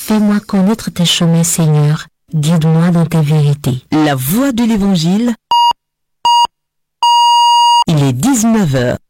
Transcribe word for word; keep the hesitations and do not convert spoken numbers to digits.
Fais-moi connaître tes chemins, Seigneur. Guide-moi dans tes vérités. La voix de l'Évangile. Il est dix-neuf heures.